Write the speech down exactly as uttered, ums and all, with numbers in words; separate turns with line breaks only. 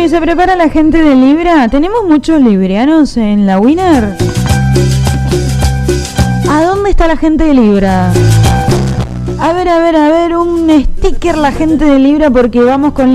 y se prepara la gente de Libra. ¿Tenemos muchos librianos en la Winner? ¿A dónde está la gente de Libra? A ver, a ver, a ver, un sticker la gente de Libra porque vamos con